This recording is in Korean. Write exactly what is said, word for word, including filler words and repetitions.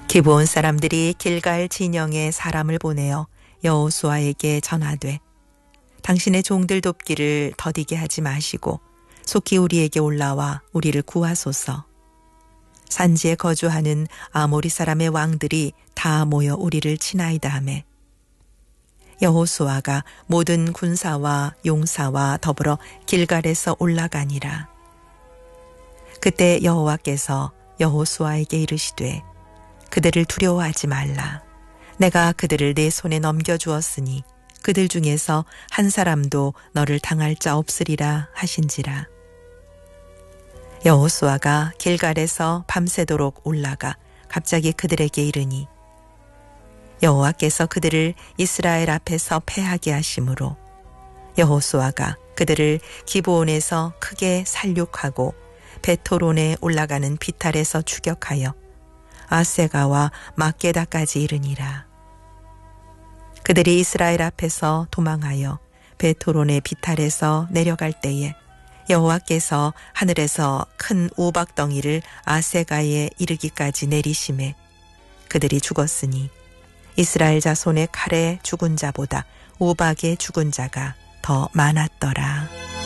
기브온 사람들이 길갈 진영에 사람을 보내어 여호수아에게 전하되 당신의 종들 돕기를 더디게 하지 마시고 속히 우리에게 올라와 우리를 구하소서. 산지에 거주하는 아모리 사람의 왕들이 다 모여 우리를 치나이다 하매 여호수아가 모든 군사와 용사와 더불어 길갈에서 올라가니라. 그때 여호와께서 여호수아에게 이르시되 그들을 두려워하지 말라. 내가 그들을 내 손에 넘겨주었으니 그들 중에서 한 사람도 너를 당할 자 없으리라 하신지라. 여호수아가 길갈에서 밤새도록 올라가 갑자기 그들에게 이르니 여호와께서 그들을 이스라엘 앞에서 패하게 하심으로 여호수아가 그들을 기브온에서 크게 살육하고 베토론에 올라가는 비탈에서 추격하여 아세가와 막게다까지 이르니라. 그들이 이스라엘 앞에서 도망하여 베토론의 비탈에서 내려갈 때에 여호와께서 하늘에서 큰 우박덩이를 아세가에 이르기까지 내리심에 그들이 죽었으니 이스라엘 자손의 칼에 죽은 자보다 우박에 죽은 자가 더 많았더라.